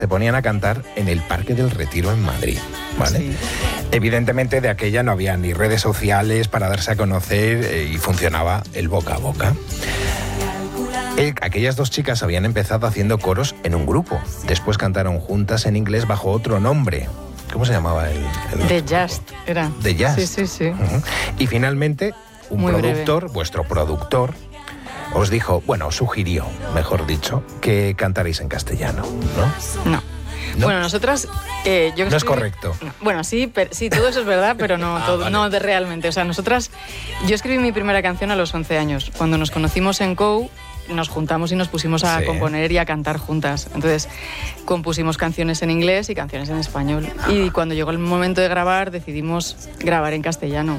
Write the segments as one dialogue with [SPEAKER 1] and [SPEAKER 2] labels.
[SPEAKER 1] se ponían a cantar en el Parque del Retiro en Madrid, ¿vale? Sí. Evidentemente de aquella no había ni redes sociales para darse a conocer y funcionaba el boca a boca. Aquellas dos chicas habían empezado haciendo coros en un grupo. Después cantaron juntas en inglés bajo otro nombre. ¿Cómo se llamaba el
[SPEAKER 2] The Just era.
[SPEAKER 1] The Just.
[SPEAKER 2] Sí.
[SPEAKER 1] Uh-huh. Y finalmente un
[SPEAKER 2] muy
[SPEAKER 1] productor,
[SPEAKER 2] breve.
[SPEAKER 1] Vuestro productor, os dijo, os sugirió, mejor dicho, que cantaréis en castellano, ¿no?
[SPEAKER 2] No. Bueno, nosotras...
[SPEAKER 1] no es correcto.
[SPEAKER 2] Bueno, sí, todo eso es verdad, pero no, vale. No de realmente. O sea, nosotras... Yo escribí mi primera canción a los 11 años. Cuando nos conocimos en COU, nos juntamos y nos pusimos a componer y a cantar juntas. Entonces, compusimos canciones en inglés y canciones en español. Y cuando llegó el momento de grabar, decidimos grabar en castellano.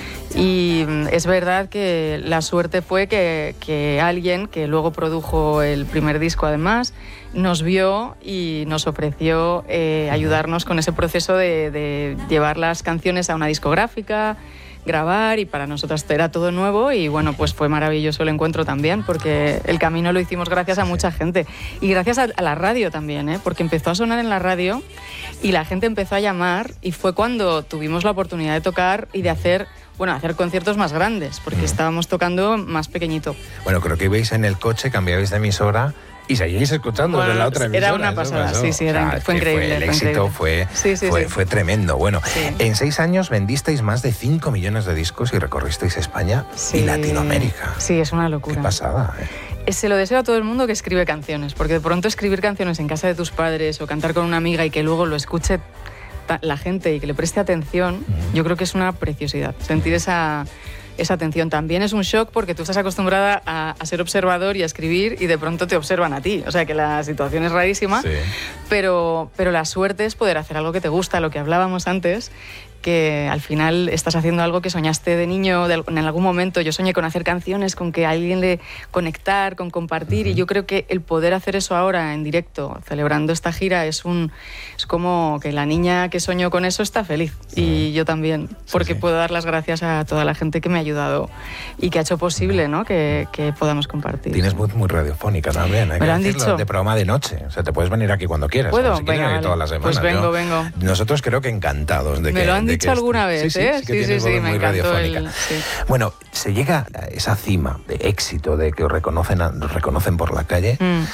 [SPEAKER 2] Y es verdad que la suerte fue que alguien, que luego produjo el primer disco además, nos vio y nos ofreció ayudarnos con ese proceso de llevar las canciones a una discográfica, grabar, y para nosotras era todo nuevo y bueno, pues fue maravilloso el encuentro también, porque el camino lo hicimos gracias a mucha gente y gracias a la radio también, porque empezó a sonar en la radio y la gente empezó a llamar y fue cuando tuvimos la oportunidad de tocar y de hacer conciertos más grandes, porque estábamos tocando más pequeñito.
[SPEAKER 1] Bueno, creo que ibais en el coche, cambiabais de emisora y seguíais escuchando de la otra emisora.
[SPEAKER 2] Era una pasada, sí, fue increíble.
[SPEAKER 1] El éxito fue tremendo. Bueno, en 6 años vendisteis más de 5 millones de discos y recorristeis España y Latinoamérica.
[SPEAKER 2] Sí, es una locura.
[SPEAKER 1] Qué pasada,
[SPEAKER 2] Se lo deseo a todo el mundo que escribe canciones, porque de pronto escribir canciones en casa de tus padres o cantar con una amiga y que luego lo escuche la gente y que le preste atención, yo creo que es una preciosidad. Sentir esa atención también es un shock, porque tú estás acostumbrada a ser observador y a escribir y de pronto te observan a ti. O sea que la situación es rarísima, pero la suerte es poder hacer algo que te gusta, lo que hablábamos antes, que al final estás haciendo algo que soñaste de niño, en algún momento. Yo soñé con hacer canciones, con que a alguien le conectar, con compartir, y yo creo que el poder hacer eso ahora en directo, celebrando esta gira, es como que la niña que soñó con eso está feliz, y yo también, porque puedo dar las gracias a toda la gente que me ha ayudado y que ha hecho posible, ¿no?, que podamos compartir.
[SPEAKER 1] Tienes voz muy radiofónica también, hay que decirlo, de programa de noche. O sea, te puedes venir aquí cuando quieras.
[SPEAKER 2] ¿Puedo?
[SPEAKER 1] Si quieres venir todas las semanas.
[SPEAKER 2] Pues vengo.
[SPEAKER 1] Nosotros creo que encantados de que...
[SPEAKER 2] Me lo han dicho alguna vez,
[SPEAKER 1] sí,
[SPEAKER 2] me encantó
[SPEAKER 1] Bueno, se llega a esa cima de éxito, de que os reconocen por la calle,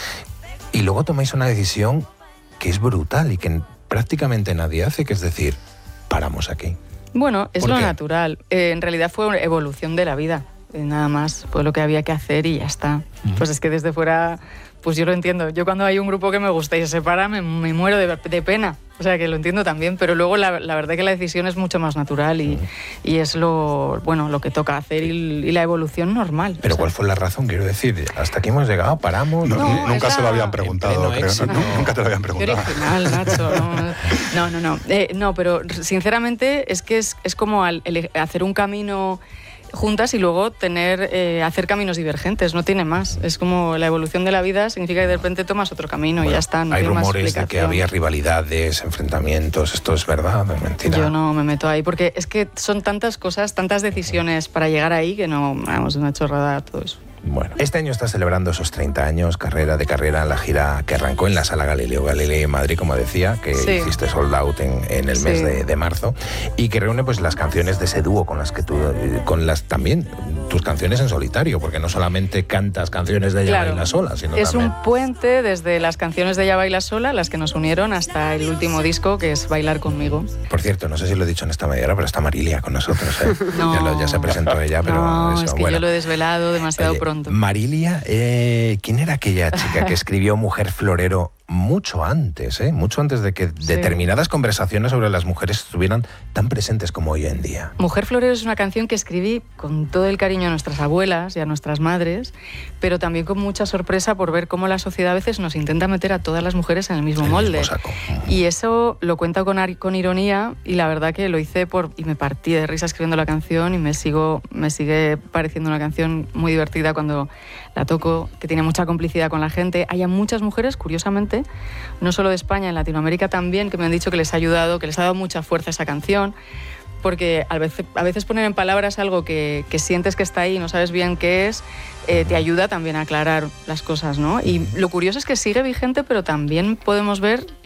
[SPEAKER 1] y luego tomáis una decisión que es brutal y que prácticamente nadie hace, que es decir, paramos aquí.
[SPEAKER 2] Bueno, es lo natural. En realidad fue evolución de la vida, nada más. Fue lo que había que hacer y ya está. Pues es que desde fuera, pues yo lo entiendo. Yo cuando hay un grupo que me gusta y se separa, me muero de pena. O sea, que lo entiendo también, pero luego la verdad que la decisión es mucho más natural y es lo que toca hacer y la evolución normal.
[SPEAKER 1] Pero ¿cuál fue la razón? Quiero decir, hasta aquí hemos llegado, paramos.
[SPEAKER 3] Nunca se lo habían preguntado, creo. Nunca te lo habían preguntado.
[SPEAKER 2] Qué original, Nacho. No, pero sinceramente es que es como hacer un camino juntas y luego hacer caminos divergentes, no tiene más. Es como la evolución de la vida, significa que de repente tomas otro camino y ya está. No
[SPEAKER 1] hay
[SPEAKER 2] rumores
[SPEAKER 1] más de que había rivalidades, enfrentamientos. ¿Esto es verdad o es mentira?
[SPEAKER 2] Yo no me meto ahí, porque es que son tantas cosas, tantas decisiones para llegar ahí, que no, vamos, una chorrada todo eso.
[SPEAKER 1] Bueno, este año está celebrando esos 30 años, carrera en la gira que arrancó en la Sala Galileo Galilei en Madrid, como decía, que hiciste sold out en el mes de marzo, y que reúne pues las canciones de ese dúo con las que también tus canciones en solitario, porque no solamente cantas canciones de Ella Baila Sola, sino
[SPEAKER 2] es
[SPEAKER 1] también...
[SPEAKER 2] un puente desde las canciones de Ella Baila Sola, las que nos unieron, hasta el último disco, que es Bailar Conmigo.
[SPEAKER 1] Por cierto, no sé si lo he dicho en esta media hora, pero está Marilia con nosotros, ¿eh? ya se presentó ella, pero...
[SPEAKER 2] No, es que yo lo he desvelado demasiado pronto.
[SPEAKER 1] Marilia, ¿quién era aquella chica que escribió Mujer Florero mucho antes de que determinadas conversaciones sobre las mujeres estuvieran tan presentes como hoy en día?
[SPEAKER 2] Mujer Florero es una canción que escribí con todo el cariño a nuestras abuelas y a nuestras madres, pero también con mucha sorpresa por ver cómo la sociedad a veces nos intenta meter a todas las mujeres en el mismo molde. Y eso lo cuento con ironía, y la verdad que lo hice y me partí de risa escribiendo la canción, y me sigue pareciendo una canción muy divertida cuando la toco, que tiene mucha complicidad con la gente. Hay muchas mujeres, curiosamente, no solo de España, en Latinoamérica también, que me han dicho que les ha ayudado, que les ha dado mucha fuerza esa canción, porque a veces poner en palabras algo que sientes que está ahí y no sabes bien qué es, te ayuda también a aclarar las cosas, ¿no? Y lo curioso es que sigue vigente, pero también podemos ver